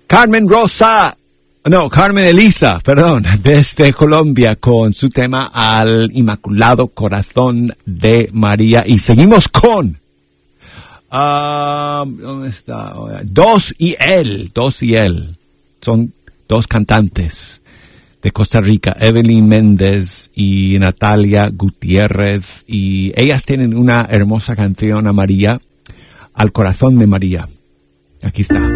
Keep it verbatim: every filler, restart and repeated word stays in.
Carmen Rosa, no, Carmen Elisa, perdón, desde Colombia con su tema Al Inmaculado Corazón de María. Y seguimos con, uh, ¿dónde está? Dos y él, Dos y él. Son dos cantantes de Costa Rica, Evelyn Méndez y Natalia Gutiérrez. Y ellas tienen una hermosa canción a María, Al Corazón de María. Aquí está.